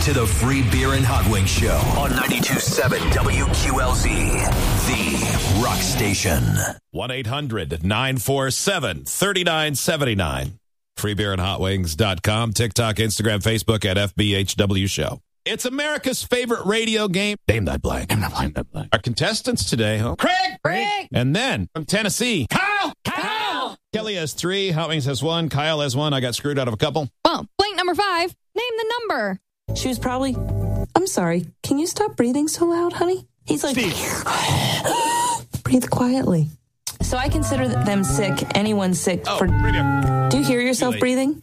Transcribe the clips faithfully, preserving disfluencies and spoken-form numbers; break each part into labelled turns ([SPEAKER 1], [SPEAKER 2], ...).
[SPEAKER 1] to the Free Beer and Hot Wings Show on ninety-two point seven W Q L Z, the rock station.
[SPEAKER 2] one eight hundred nine four seven three nine seven nine. free beer and hot wings dot com. TikTok, Instagram, Facebook at F B H W Show. It's America's favorite radio game. Name that blank. Name that blank. That blank. Our contestants today, huh? Craig!
[SPEAKER 3] Craig!
[SPEAKER 2] And then from Tennessee,
[SPEAKER 3] Kyle! Kyle!
[SPEAKER 2] Kelly has three. Hot Wings has one. Kyle has one. I got screwed out of a couple.
[SPEAKER 4] Well, blank number five. Name the number.
[SPEAKER 5] She was probably, I'm sorry, can you stop breathing so loud, honey? He's like, breathe quietly. So I consider them sick, anyone sick.
[SPEAKER 2] Oh,
[SPEAKER 5] for.
[SPEAKER 2] right
[SPEAKER 5] Do you hear yourself breathing?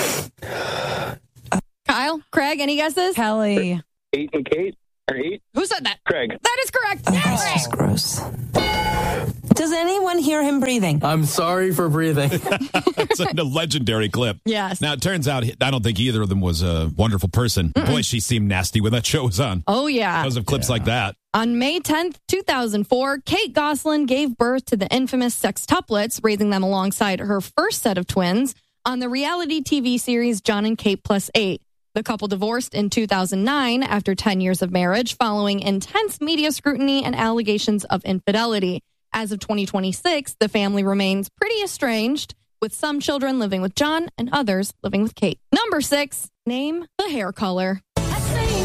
[SPEAKER 4] Kyle, Craig, any guesses?
[SPEAKER 3] Kelly.
[SPEAKER 6] Eight and Kate? Or eight?
[SPEAKER 4] Who said that?
[SPEAKER 6] Craig.
[SPEAKER 4] That is correct.
[SPEAKER 5] Oh,
[SPEAKER 4] Yes.
[SPEAKER 5] this is gross. Does anyone hear him breathing?
[SPEAKER 7] I'm sorry for breathing.
[SPEAKER 2] It's a legendary clip.
[SPEAKER 4] Yes.
[SPEAKER 2] Now, it turns out, I don't think either of them was a wonderful person. Mm-mm. Boy, she seemed nasty when that show was on.
[SPEAKER 4] Oh, yeah.
[SPEAKER 2] Because of clips yeah. like that.
[SPEAKER 4] On May tenth, two thousand four, Kate Gosselin gave birth to the infamous sextuplets, raising them alongside her first set of twins on the reality T V series John and Kate Plus Eight. The couple divorced in two thousand nine after ten years of marriage, following intense media scrutiny and allegations of infidelity. As of twenty twenty-six, the family remains pretty estranged, with some children living with John and others living with Kate. Number six, name the hair color.